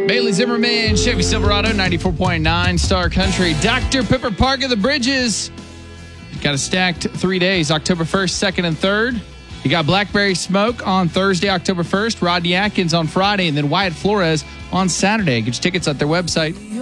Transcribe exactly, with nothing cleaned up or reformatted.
Bailey Zimmerman, Chevy Silverado, ninety-four point nine Star Country. Doctor Pepper Park of the Bridges. Got a stacked three days, October first, second, and third. You got Blackberry Smoke on Thursday, October first, Rodney Atkins on Friday, and then Wyatt Flores on Saturday. Get your tickets at their website.